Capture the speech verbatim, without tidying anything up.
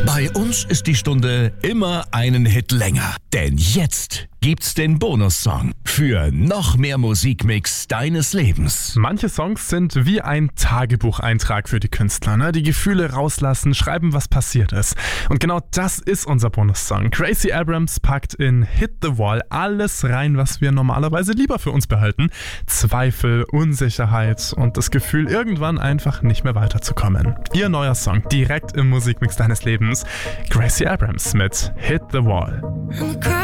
Bei uns ist die Stunde immer einen Hit länger. Denn jetzt gibt's den Bonussong für noch mehr Musikmix deines Lebens. Manche Songs sind wie ein Tagebucheintrag für die Künstler, ne? Die Gefühle rauslassen, schreiben, was passiert ist. Und genau das ist unser Bonussong. Gracie Abrams packt in Hit the Wall alles rein, was wir normalerweise lieber für uns behalten. Zweifel, Unsicherheit und das Gefühl, irgendwann einfach nicht mehr weiterzukommen. Ihr neuer Song direkt im Musikmix deines Lebens. Gracie Abrams mit Hit the Wall.